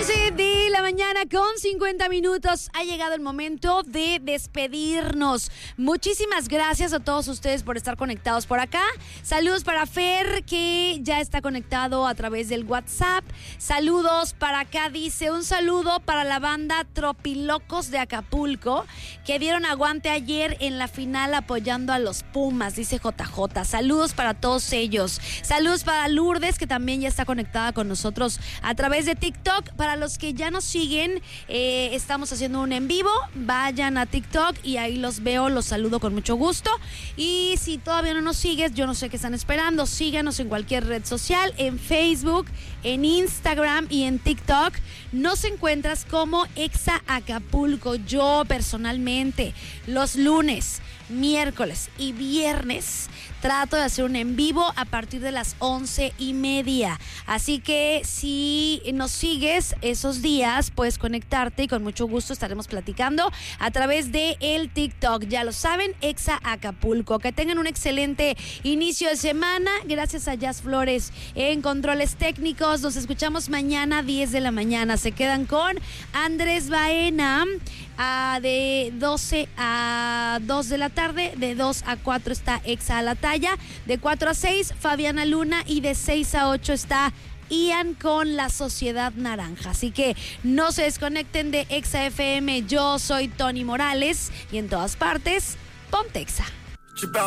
11 de la mañana con 50 minutos. Ha llegado el momento de despedirnos. Muchísimas gracias a todos ustedes por estar conectados por acá. Saludos para Fer, que ya está conectado a través del WhatsApp. Saludos para acá, dice un saludo para la banda Tropilocos de Acapulco, que dieron aguante ayer en la final apoyando a los Pumas, dice JJ. Saludos para todos ellos. Saludos para Lourdes, que también ya está conectada con nosotros a través de TikTok. Para los que ya nos siguen, estamos haciendo un en vivo. Vayan a TikTok y ahí los veo, los saludo con mucho gusto. Y si todavía no nos sigues, yo no sé qué están esperando. Síganos en cualquier red social, en Facebook, en Instagram y en TikTok. Nos encuentras como Exa Acapulco. Yo personalmente, los lunes, miércoles y viernes trato de hacer un en vivo a partir de las 11:30. Así que si nos sigues esos días, puedes conectarte y con mucho gusto estaremos platicando a través de el TikTok. Ya lo saben, Exa Acapulco. Que tengan un excelente inicio de semana. Gracias a Jazz Flores en controles técnicos. Nos escuchamos mañana 10 de la mañana. Se quedan con Andrés Baena. De 12 a 2 de la tarde, de 2 a 4 está Exa a la talla, de 4 a 6 Fabiana Luna y de 6 a 8 está Ian con La Sociedad Naranja. Así que no se desconecten de Exa FM. Yo soy Tony Morales y en todas partes, ponte Exa.